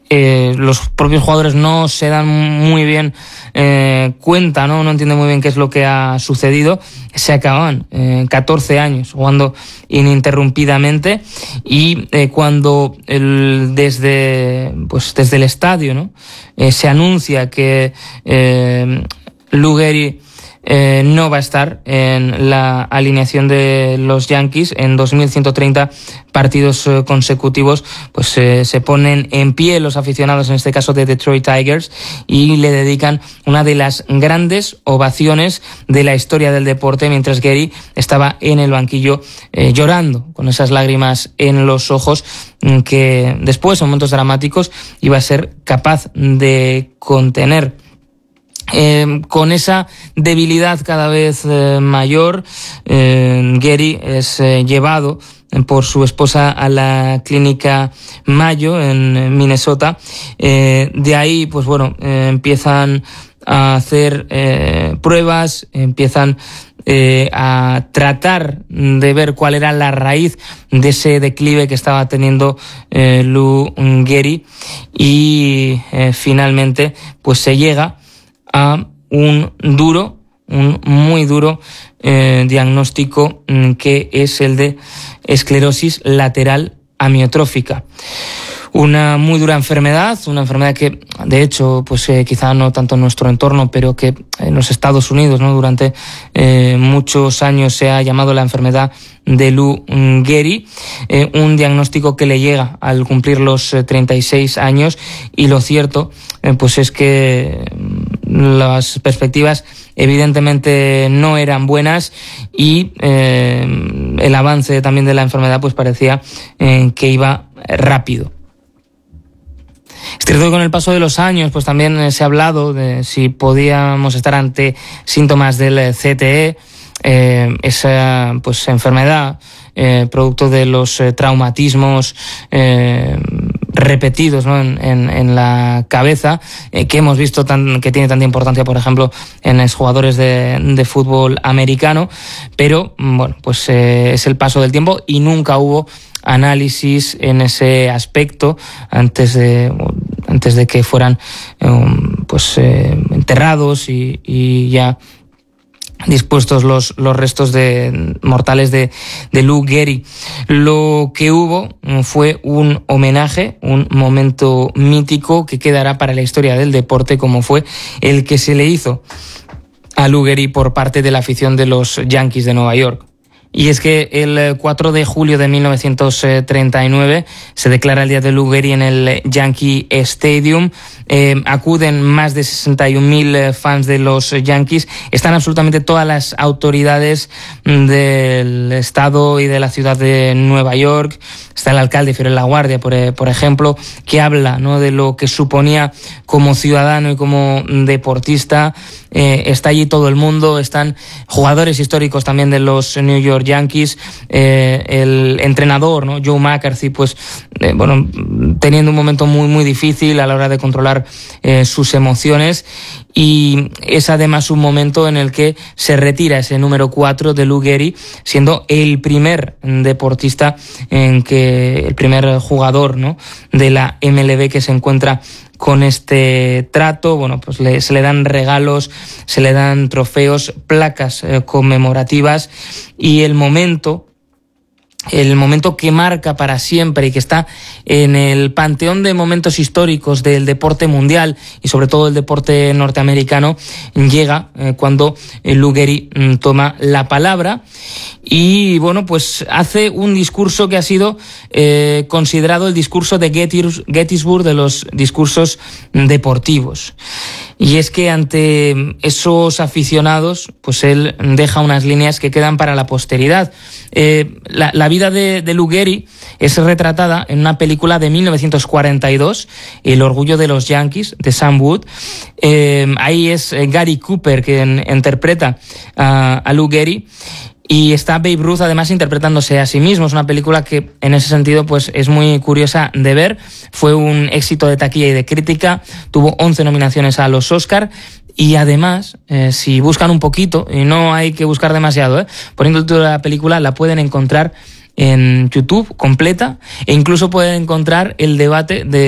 los propios jugadores no se dan muy bien cuenta, no entienden muy bien qué es lo que ha sucedido. Se acaban 14 años jugando ininterrumpidamente, y cuando desde el estadio, ¿no? Se anuncia que Lou Gehrig no va a estar en la alineación de los Yankees en 2.130 partidos consecutivos, pues se ponen en pie los aficionados, en este caso de Detroit Tigers, y le dedican una de las grandes ovaciones de la historia del deporte, mientras Gehrig estaba en el banquillo llorando, con esas lágrimas en los ojos, que después, en momentos dramáticos, iba a ser capaz de contener. Con esa debilidad cada vez mayor, Gehrig es llevado por su esposa a la clínica Mayo en Minnesota. De ahí, pues bueno, empiezan a hacer pruebas, empiezan a tratar de ver cuál era la raíz de ese declive que estaba teniendo Lou Gehrig, y finalmente pues se llega a un muy duro diagnóstico, que es el de esclerosis lateral amiotrófica. Una muy dura enfermedad, una enfermedad que, de hecho, pues quizá no tanto en nuestro entorno, pero que en los Estados Unidos, ¿no?, durante muchos años se ha llamado la enfermedad de Lou Gehrig, un diagnóstico que le llega al cumplir los 36 años, y lo cierto pues es que las perspectivas evidentemente no eran buenas, y el avance también de la enfermedad pues parecía que iba rápido. Es cierto que con el paso de los años pues también se ha hablado de si podíamos estar ante síntomas del CTE, esa pues enfermedad producto de los traumatismos repetidos, ¿no?, en la cabeza, que hemos visto que tiene tanta importancia, por ejemplo, en los jugadores de fútbol americano, pero bueno, pues es el paso del tiempo, y nunca hubo análisis en ese aspecto antes de que fueran enterrados y ya dispuestos los restos mortales de Lou Gehrig. Lo que hubo fue un homenaje, un momento mítico que quedará para la historia del deporte, como fue el que se le hizo a Lou Gehrig por parte de la afición de los Yankees de Nueva York. Y es que el 4 de julio de 1939 se declara el Día de Lou Gehrig en el Yankee Stadium. Acuden más de 61.000 fans de los Yankees. Están absolutamente todas las autoridades del estado y de la ciudad de Nueva York. Está el alcalde Fiorel Laguardia, por ejemplo, que habla, ¿no?, de lo que suponía como ciudadano y como deportista. Está allí todo el mundo, están jugadores históricos también de los New York Yankees, el entrenador, ¿no?, Joe McCarthy, pues teniendo un momento muy muy difícil a la hora de controlar sus emociones, y es además un momento en el que se retira ese número 4 de Lou Gehrig, siendo el primer deportista el primer jugador, ¿no?, de la MLB que se encuentra con este trato. Bueno, pues se le dan regalos, se le dan trofeos, placas conmemorativas, y el momento que marca para siempre y que está en el panteón de momentos históricos del deporte mundial y sobre todo el deporte norteamericano llega cuando Lou Gehrig toma la palabra y bueno, pues hace un discurso que ha sido considerado el discurso de Gettysburg de los discursos deportivos. Y es que ante esos aficionados, pues él deja unas líneas que quedan para la posteridad. La vida de Lou Gehrig es retratada en una película de 1942, El orgullo de los Yankees, de Sam Wood. Ahí es Gary Cooper quien interpreta a Lou Gehrig. Y está Babe Ruth además interpretándose a sí mismo. Es una película que en ese sentido pues es muy curiosa de ver. Fue un éxito de taquilla y de crítica. Tuvo 11 nominaciones a los Oscar. Y además, si buscan un poquito, y no hay que buscar demasiado, poniendo el título de la película, la pueden encontrar en YouTube completa, e incluso pueden encontrar el debate de